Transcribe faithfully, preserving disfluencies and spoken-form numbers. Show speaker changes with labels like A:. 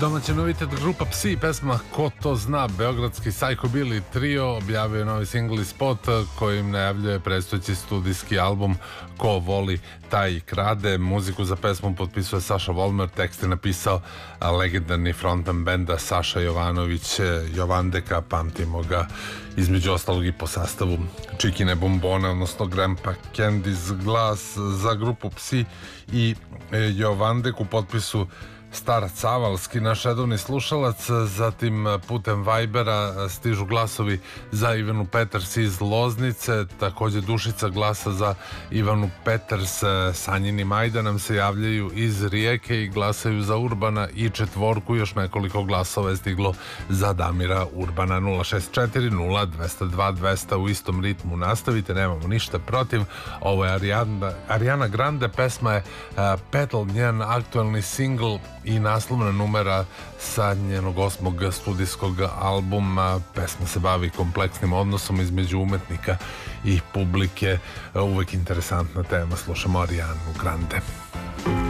A: Domaći novitet grupa Psi, pesma Ko to zna, beogradski Psychobilly trio objavio je novi singl i spot kojim najavljuje predstojeći studijski album Ko voli taj i krade. Muziku za pesmu potpisuje Saša Volmer, tekst je napisao legendarni frontman benda Saša Jovanović Jovandeka, pamtimo ga između ostalog i po sastavu Čikine bombone, odnosno Grandpa Candy's glas. Za grupu Psi i Jovandek u potpisu Star Cavalski, naš redovni slušalac. Zatim putem Vibera stižu glasovi za Ivanu Peters iz Loznice, takođe Dušica glasa za Ivanu Peters. Sanjini Majda nam se javljaju iz Rijeke i glasaju za Urbana i četvorku, još nekoliko glasova je stiglo za Damira Urbana. Nula šest četiri nula dvesta dva dvesta u istom ritmu nastavite, nemamo ništa protiv. Ovo je Ariana, Ariana Grande, pesma je uh, Petal, njen aktualni singl i naslovna numera sa njenog osmog studijskog albuma. Pesma se bavi kompleksnim odnosom između umetnika i publike, uvek interesantna tema. Slušamo Arianu Grande.